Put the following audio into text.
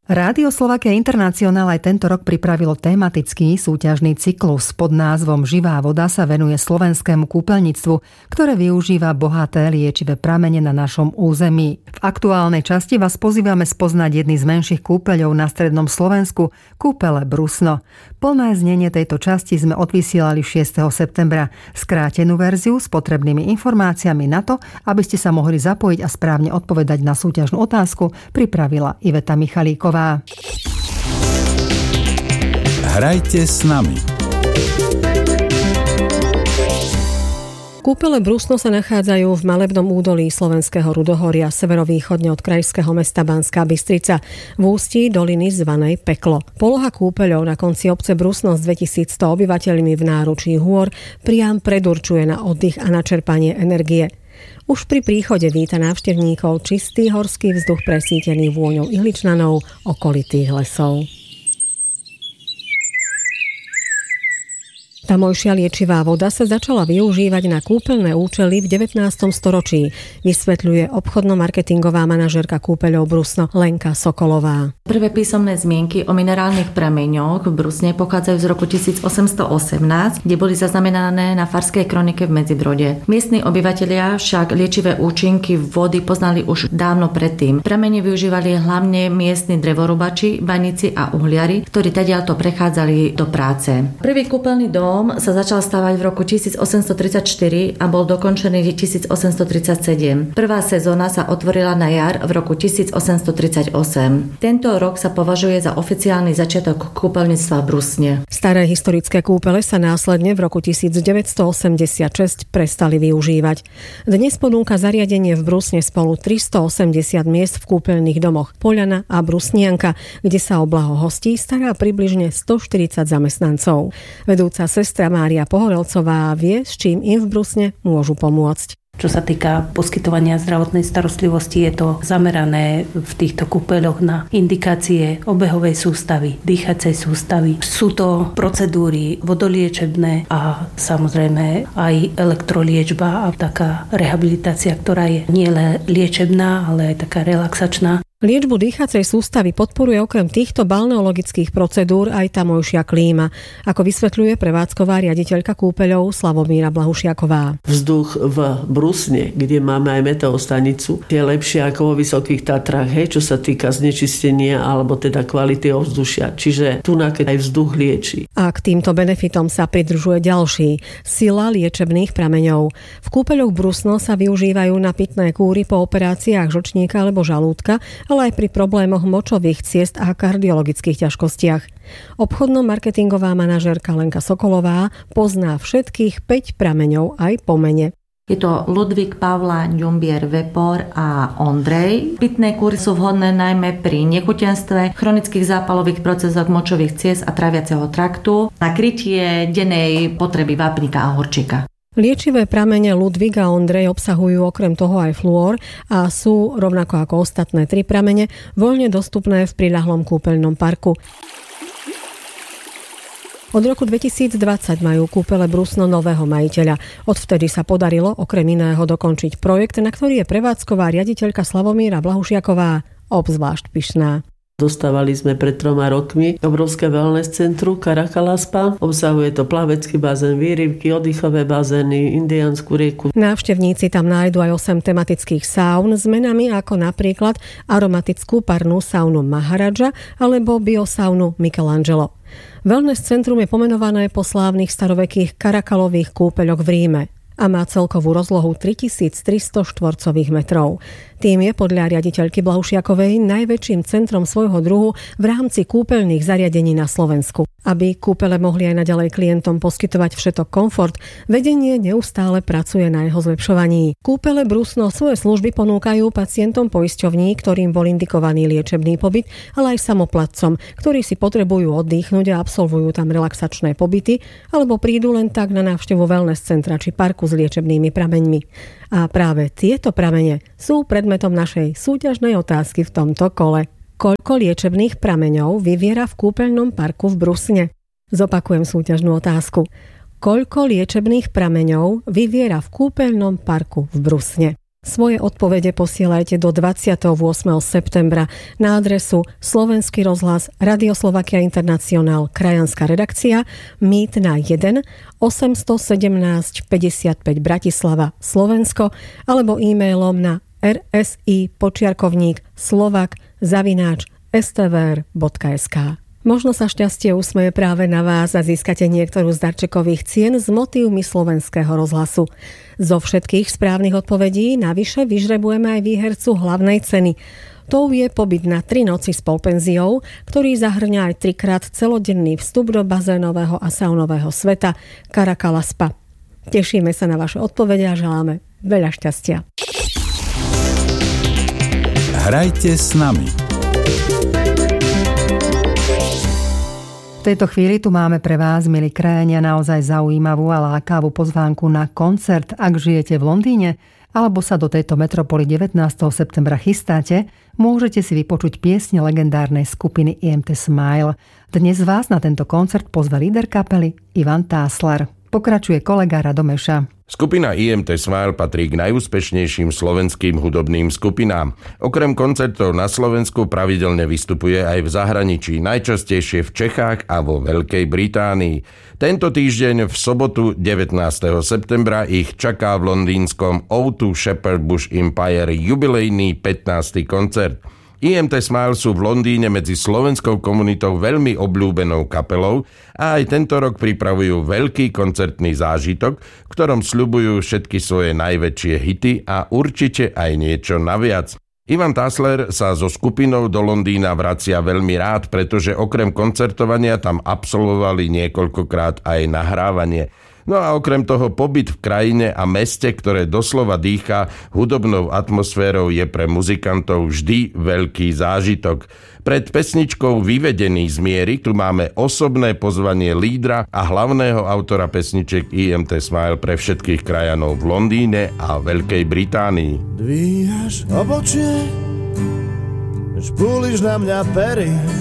Rádio Slovakia International aj tento rok pripravilo tematický súťažný cyklus. Pod názvom Živá voda sa venuje slovenskému kúpeľníctvu, ktoré využíva bohaté liečivé pramene na našom území. V aktuálnej časti vás pozývame spoznať jedny z menších kúpeľov na strednom Slovensku, kúpele Brusno. Plné znenie tejto časti sme odvysielali 6. septembra. Skrátenú verziu s potrebnými informáciami na to, aby ste sa mohli zapojiť a správne odpovedať na súťažnú otázku, pripravila Iveta Michalíková. Hrajte s nami. Kúpele Brusno sa nachádzajú v malebnom údolí slovenského Rudohoria severovýchodne od krajského mesta Banská Bystrica v ústí doliny zvanej Peklo. Poloha kúpeľov na konci obce Brusno s 2100 obyvateľmi v náručí hôr priam predurčuje na oddych a načerpanie energie. Už pri príchode víta návštevníkov čistý horský vzduch presýtený vôňou ihličnanov okolitých lesov. Tamojšia liečivá voda sa začala využívať na kúpeľné účely v 19. storočí, vysvetľuje obchodno-marketingová manažérka kúpeľov Brusno Lenka Sokolová. Prvé písomné zmienky o minerálnych prameňoch v Brusne pochádzajú z roku 1818, kde boli zaznamenané na farskej kronike v Medzibrode. Miestni obyvatelia však liečivé účinky vody poznali už dávno predtým. Pramene využívali hlavne miestni drevorubači, baníci a uhliari, ktorí tadiaľto prechádzali do práce. Prvý kúpeľný dom sa začal stavať v roku 1834 a bol dokončený v 1837. Prvá sezóna sa otvorila na jar v roku 1838. Tento rok sa považuje za oficiálny začiatok kúpeľníctva v Brusne. Staré historické kúpele sa následne v roku 1986 prestali využívať. Dnes ponúka zariadenie v Brusne spolu 380 miest v kúpeľných domoch Poľana a Brusnianka, kde sa o blaho hostí stará približne 140 zamestnancov. Vedúca sestra Mária Pohorelcová vie, s čím im v Brusne môžu pomôcť. Čo sa týka poskytovania zdravotnej starostlivosti, je to zamerané v týchto kúpeľoch na indikácie obehovej sústavy, dýchacej sústavy. Sú to procedúry vodoliečebné a samozrejme aj elektroliečba a taká rehabilitácia, ktorá je nielen liečebná, ale aj taká relaxačná. Liečbu dýchacej sústavy podporuje okrem týchto balneologických procedúr aj tamojšia klíma, ako vysvetľuje prevádzková riaditeľka kúpeľov Slavomíra Blahušiaková. Vzduch v Brusne, kde máme aj meteostanicu, je lepšie ako vo Vysokých Tatrách, čo sa týka znečistenia alebo teda kvality ovzdušia. Čiže tu keď aj vzduch lieči. A k týmto benefitom sa pridružuje ďalší sila liečebných prameňov. V kúpeľoch Brusno sa využívajú na pitné kúry po operáciách žlčníka alebo žalúdka, ale aj pri problémoch močových ciest a kardiologických ťažkostiach. Obchodno-marketingová manažérka Lenka Sokolová pozná všetkých 5 prameňov aj po mene. Je to Ludvík, Pavla, Ňumbier, Vepor a Ondrej. Pitné kúry sú vhodné najmä pri nechutenstve, chronických zápalových procesoch močových ciest a tráviaceho traktu, na krytie dennej potreby vápnika a horčíka. Liečivé pramene Ludvík a Ondrej obsahujú okrem toho aj fluor a sú, rovnako ako ostatné 3 pramene, voľne dostupné v priľahlom kúpeľnom parku. Od roku 2020 majú kúpele Brusno nového majiteľa. Odvtedy sa podarilo okrem iného dokončiť projekt, na ktorý je prevádzková riaditeľka Slavomíra Blahušiaková obzvlášť pyšná. Dostávali sme pred 3 rokmi obrovské wellness centrum Karakala Spa. Obsahuje to plavecký bazén, výrivky, oddychové bazény, indiánsku rieku. Návštevníci tam nájdu aj 8 tematických saun s menami ako napríklad aromatickú parnú saunu Maharadža alebo biosaunu Michelangelo. Wellness centrum je pomenované po slávnych starovekých karakalových kúpeľoch v Ríme a má celkovú rozlohu 3300 štvorcových metrov. Tým je podľa riaditeľky Blahušiakovej najväčším centrom svojho druhu v rámci kúpeľných zariadení na Slovensku. Aby kúpele mohli aj naďalej klientom poskytovať všetok komfort, vedenie neustále pracuje na jeho zlepšovaní. Kúpele Brusno svoje služby ponúkajú pacientom poisťovní, ktorým bol indikovaný liečebný pobyt, ale aj samoplatcom, ktorí si potrebujú oddychnúť a absolvujú tam relaxačné pobyty, alebo prídu len tak na návštevu wellness centra či parku s liečebnými prameňmi. A práve tieto pramene sú predmetom našej súťažnej otázky v tomto kole. Koľko liečebných prameňov vyviera v kúpeľnom parku v Brusne? Zopakujem súťažnú otázku. Koľko liečebných prameňov vyviera v kúpeľnom parku v Brusne? Svoje odpovede posielajte do 28. septembra na adresu Slovenský rozhlas, Radio Slovakia International, krajanská redakcia, Mýtna 1, 817 55 Bratislava, Slovensko, alebo e-mailom na rsi@slovak@stvr.sk. Možno sa šťastie usmeje práve na vás a získate niektorú z darčekových cien s motívmi Slovenského rozhlasu. Zo všetkých správnych odpovedí navyše vyžrebujeme aj výhercu hlavnej ceny. Tou je pobyt na 3 noci s polpenziou, ktorý zahrňa aj 3-krát celodenný vstup do bazénového a saunového sveta Karakala Spa. Tešíme sa na vaše odpovede a želáme veľa šťastia. Hrajte s nami. V tejto chvíli tu máme pre vás, milí krajania, naozaj zaujímavú a lákavú pozvánku na koncert. Ak žijete v Londýne alebo sa do tejto metropoly 19. septembra chystáte, môžete si vypočuť piesne legendárnej skupiny IMT Smile. Dnes vás na tento koncert pozve líder kapely Ivan Táslar. Pokračuje kolega Rado Meša. Skupina IMT Smile patrí k najúspešnejším slovenským hudobným skupinám. Okrem koncertov na Slovensku pravidelne vystupuje aj v zahraničí, najčastejšie v Čechách a vo Veľkej Británii. Tento týždeň v sobotu 19. septembra ich čaká v londýnskom O2 Shepherd Bush Empire jubilejný 15. koncert. IMT Smile sú v Londýne medzi slovenskou komunitou veľmi obľúbenou kapelou a aj tento rok pripravujú veľký koncertný zážitok, v ktorom sľubujú všetky svoje najväčšie hity a určite aj niečo naviac. Ivan Táslar sa so skupinou do Londýna vracia veľmi rád, pretože okrem koncertovania tam absolvovali niekoľkokrát aj nahrávanie. No a okrem toho pobyt v krajine a meste, ktoré doslova dýcha hudobnou atmosférou, je pre muzikantov vždy veľký zážitok. Pred pesničkou Vyvedený z miery tu máme osobné pozvanie lídra a hlavného autora pesniček IMT Smile pre všetkých krajanov v Londýne a Veľkej Británii. Dvíhaš obočie, špúliš na mňa pery,